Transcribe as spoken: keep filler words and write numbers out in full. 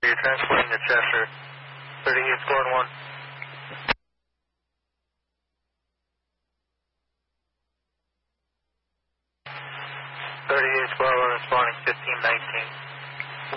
You're transporting to Cheshire. thirty-eight scored one. thirty-eight square one responding fifteen nineteen.